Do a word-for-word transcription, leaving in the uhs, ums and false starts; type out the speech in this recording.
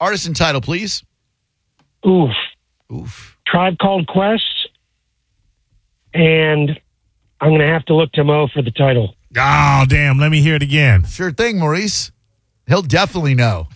Artist and title, please. Oof. Oof. Tribe Called Quest. And I'm going to have to look to Mo for the title. Oh, damn. Let me hear it again. Sure thing, Maurice. He'll definitely know.